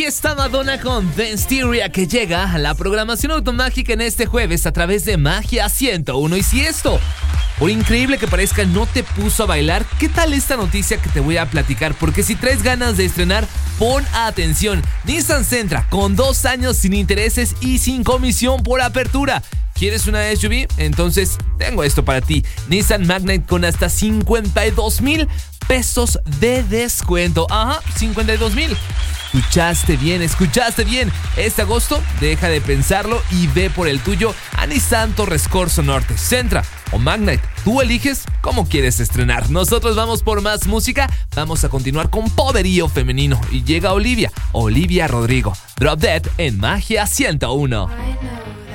Y está Madonna con Venstyria, que llega a la programación automágica en este jueves a través de Magia 101. Y si esto, por increíble que parezca, no te puso a bailar, ¿qué tal esta noticia que te voy a platicar? Porque si traes ganas de estrenar, pon atención. Nissan Sentra, con 2 años sin intereses y sin comisión por apertura. ¿Quieres una SUV? Entonces tengo esto para ti. Nissan Magnite con hasta 52,000 pesos de descuento. Ajá, 52,000. Escuchaste bien. Este agosto, deja de pensarlo y ve por el tuyo a Nissan Torres Corso Norte, Sentra o Magnite. Tú eliges cómo quieres estrenar. Nosotros vamos por más música. Vamos a continuar con poderío femenino. Y llega Olivia Rodrigo. Drop Dead en Magia 101.